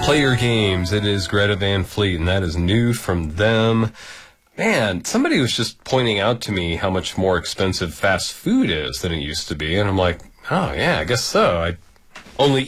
Play Your Games. It is Greta Van Fleet, and that is new from them. Man, somebody was just pointing out to me how much more expensive fast food is than it used to be, and I'm like, oh, yeah, I guess so. I only